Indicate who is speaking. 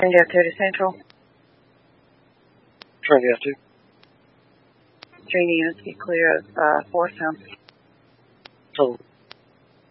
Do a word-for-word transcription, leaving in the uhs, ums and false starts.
Speaker 1: Trinity F two to Central.
Speaker 2: Trinity F two.
Speaker 1: Trinity units get clear of uh, four sounds.
Speaker 2: So